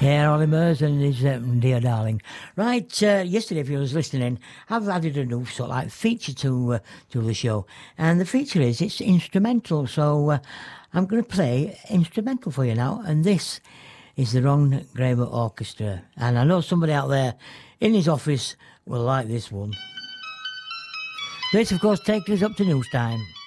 Yeah, Ollie Murs and his Dear Darling. Right, yesterday, if you was listening, I've added a new sort of like feature to the show. And the feature is, it's instrumental. So I'm going to play instrumental for you now. And this is the Ron Graber Orchestra. And I know somebody out there in his office will like this one. This, of course, takes us up to news time.